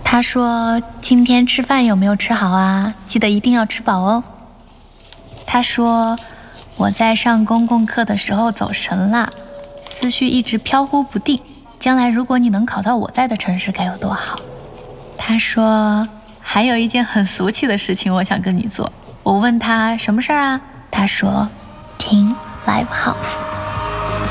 他说今天吃饭有没有吃好啊？记得一定要吃饱哦。他说我在上公共课的时候走神了，思绪一直飘忽不定，将来如果你能考到我在的城市该有多好。他说还有一件很俗气的事情我想跟你做。我问他什么事儿啊？他说听 Live House。